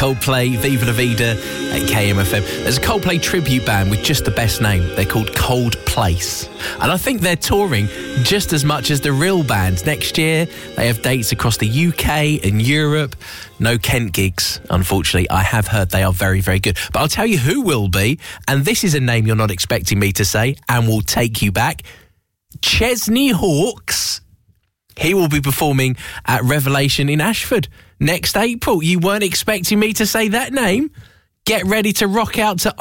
Coldplay, Viva La Vida at KMFM. There's a Coldplay tribute band with just the best name. They're called Cold Place. And I think they're touring just as much as the real band. Next year, they have dates across the UK and Europe. No Kent gigs, unfortunately. I have heard they are very, very good. But I'll tell you who will be, and this is a name you're not expecting me to say, and will take you back. Chesney Hawkes. He will be performing at Revelation in Ashford next April. You weren't expecting me to say that name? Get ready to rock out to